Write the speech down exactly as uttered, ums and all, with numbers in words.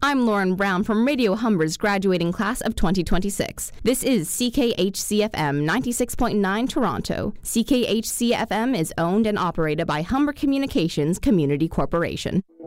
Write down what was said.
I'm Lauren Brown from Radio Humber's graduating class of twenty twenty-six. This is C K H C F M ninety-six point nine Toronto. C K H C F M is owned and operated by Humber Communications Community Corporation.